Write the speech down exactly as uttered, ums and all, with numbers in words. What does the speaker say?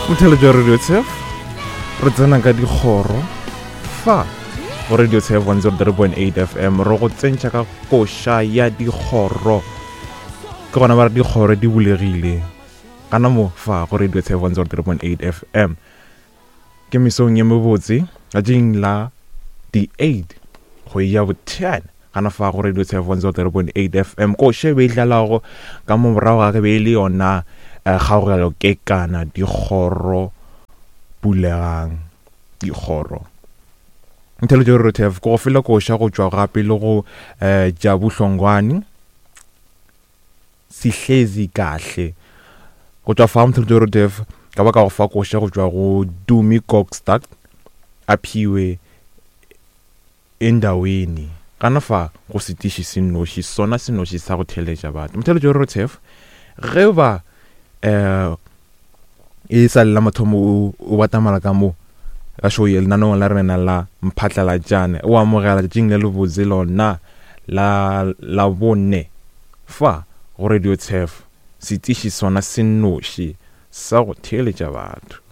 Mothelo jwa Radio Tsef re tsena ka dikgoro fa go Radio Tsef one oh three point eight F M ro go tsentša ka koša ya dikgoro ke gona ba re dikgoro di bulegile kana mo fa go Radio Tsef one oh three point eight F M ke mesong ye mebotse ga jeng la di eight go ya bo ten kana fa go Radio Tsef one oh three point eight F M ko shebe itlalago ka mo morago ga ke be le yona gaogelo ke kana dikgoro bulegang dikgoro Mothelo jwa Radio Tsef go fela ko sha go tswa gape le go eh ja buhlongwane sihlezi kahle go tswa fa Mothelo jwa Radio Tsef ka ba ka go fa ko sha go tswa go Dumi Kokstad aphiwe endaweni kana fa go sitishi sinoshi sona sinoshi sa go theleja batho Mothelo jwa Radio Tsef ge ba eh e sa la mathomo o batamala ka mo a show ye nna no la rena la mphatlala jane o amogela jing le le bozelo na la la bone fa go Radio Tsef sitishi sona sinoshi sa go theleja batho